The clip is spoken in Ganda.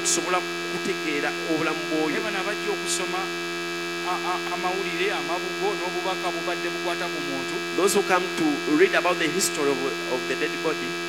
okusobola kutegeera obulamu bw'oyo. ne bano abajja okusoma amawulire amabugo n'obubaka bubadde bukwata ku muntu, Those who come to read about the history of the dead body,